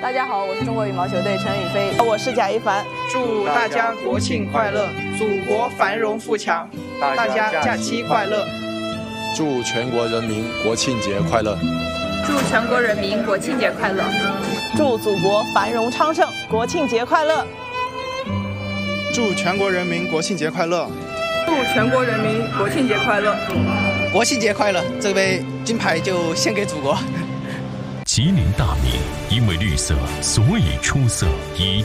大家好，我是中国羽毛球队陈雨菲， 我是贾一凡。 祝大家国庆快乐，祖国繁荣富强，大家假期快乐。 祝全国人民国庆节快乐！ 祝全国人民国庆节快乐！ 祝祖国繁荣昌盛，国庆节快乐！ 祝全国人民国庆节快乐！ 祝全国人民国庆节快乐！ 国庆节快乐！这杯金牌就献给祖国。 吉林大米，因为绿色，所以出色。